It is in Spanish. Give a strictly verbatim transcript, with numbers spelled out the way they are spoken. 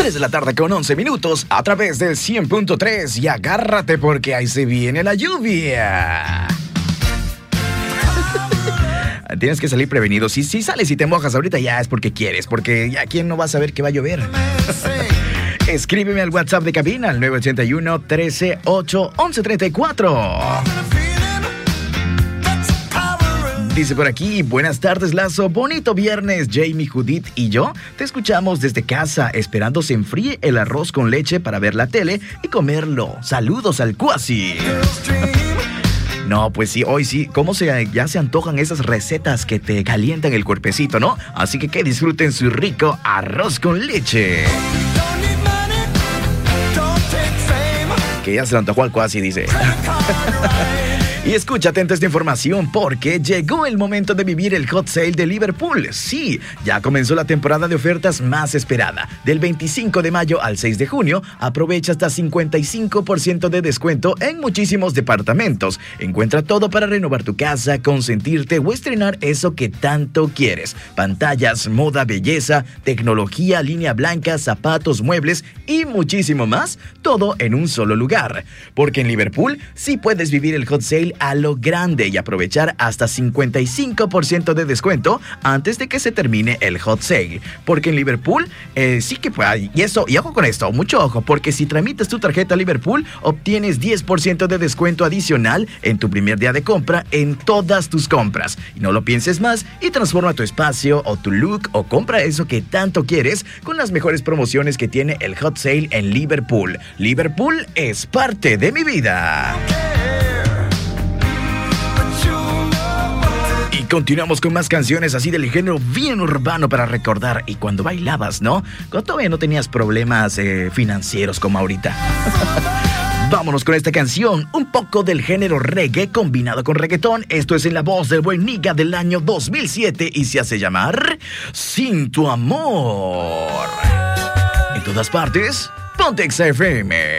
tres de la tarde con once minutos a través del cien punto tres y agárrate porque ahí se viene la lluvia. Tienes que salir prevenido. Si, si sales y te mojas ahorita ya es porque quieres, porque ya quién no va a saber que va a llover. Escríbeme al WhatsApp de cabina al nueve ocho uno, trece, ocho, once, treinta y cuatro. Dice por aquí, buenas tardes Lazo, bonito viernes, Jamie, Judith y yo te escuchamos desde casa, esperando se enfríe el arroz con leche para ver la tele y comerlo. Saludos al Cuasi. No, pues sí, hoy sí, cómo se, ya se antojan esas recetas que te calientan el cuerpecito, ¿no? Así que que disfruten su rico arroz con leche. Que ya se lo antojó al Cuasi, dice. Y escucha atento esta información porque llegó el momento de vivir el Hot Sale de Liverpool. Sí, ya comenzó la temporada de ofertas más esperada. Del veinticinco de mayo al seis de junio, aprovecha hasta cincuenta y cinco por ciento de descuento en muchísimos departamentos. Encuentra todo para renovar tu casa, consentirte o estrenar eso que tanto quieres. Pantallas, moda, belleza, tecnología, línea blanca, zapatos, muebles y muchísimo más. Todo en un solo lugar. Porque en Liverpool sí puedes vivir el Hot Sale a lo grande y aprovechar hasta cincuenta y cinco por ciento de descuento antes de que se termine el Hot Sale. Porque en Liverpool eh, sí que puede. Y eso, y ojo con esto, mucho ojo, porque si tramitas tu tarjeta Liverpool, obtienes diez por ciento de descuento adicional en tu primer día de compra en todas tus compras. Y no lo pienses más y transforma tu espacio o tu look o compra eso que tanto quieres con las mejores promociones que tiene el Hot Sale en Liverpool. Liverpool es parte de mi vida. Continuamos con más canciones así del género bien urbano para recordar. Y cuando bailabas, ¿no? Cuando todavía no tenías problemas eh, financieros como ahorita. Vámonos con esta canción, un poco del género reggae combinado con reggaetón. Esto es en la voz del buen Niga del año dos mil siete y se hace llamar Sin Tu Amor. En todas partes, Ponte Exa F M.